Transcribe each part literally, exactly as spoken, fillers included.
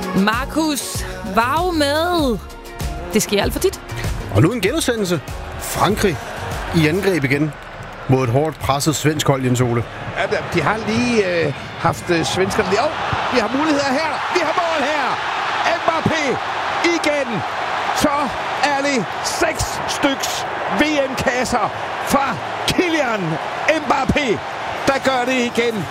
Markus var jo med. Det sker alt for tit. Og nu en genudsendelse. Frankrig i angreb igen mod et hårdt presset svensk hold, Jens Ole. Ja, de har lige øh, haft øh, svenskerne. Jo, vi har muligheder her. Vi har mål her. Mbappé igen. Så er det seks styks V M-kasser fra Kylian Mbappé, der gør det igen.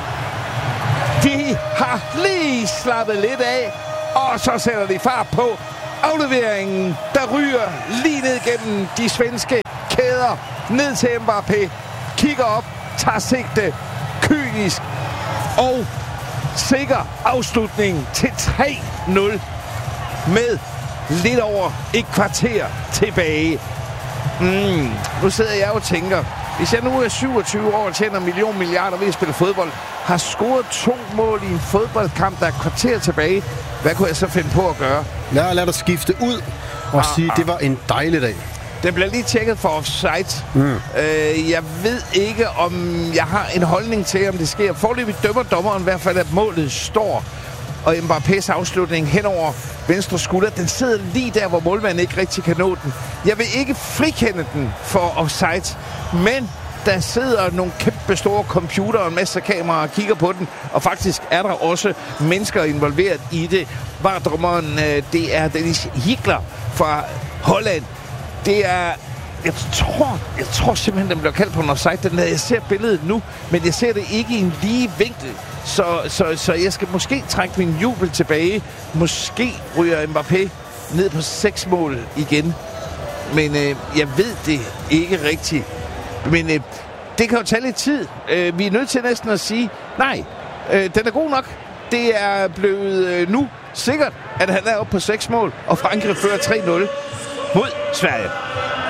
De har lige slappet lidt af, og så sætter de fart på afleveringen, der ryger lige ned gennem de svenske kæder, ned til Mbappé, kigger op, tager sigte, kynisk og sikker afslutning til tre nul med lidt over et kvarter tilbage. Mm, nu sidder jeg og tænker, hvis jeg nu er syvogtyve år og tjener en million milliarder ved at spille fodbold, har scoret to mål i en fodboldkamp, der er et kvarter tilbage, hvad kunne jeg så finde på at gøre? Lad, lad dig skifte ud og ah, sige, at det var en dejlig dag. Den bliver lige tjekket for offside. Mm. Øh, jeg ved ikke, om jeg har en holdning til, om det sker. Foreløbig dømmer dommeren i hvert fald, at målet står. Og Mbappés afslutning hen over venstre skulder, den sidder lige der, hvor målmanden ikke rigtig kan nå den. Jeg vil ikke frikende den for offside, men der sidder nogle kæmpe store computere og en masse kameraer og kigger på den, og faktisk er der også mennesker involveret i det. VAR-dommeren, det er Dennis Higler fra Holland. Det er... Jeg tror, jeg tror simpelthen, den bliver kaldt på en offside. Den der, jeg ser billedet nu, men jeg ser det ikke i en lige vinkel. Så, så, så jeg skal måske trække min jubel tilbage. Måske ryger Mbappé ned på seks mål igen. Men øh, jeg ved det ikke rigtigt. Men øh, det kan jo tage lidt tid. Øh, vi er nødt til næsten at sige, nej, øh, den er god nok. Det er blevet øh, nu sikkert, at han er oppe på seks mål, og Frankrig fører tre nul mod Sverige.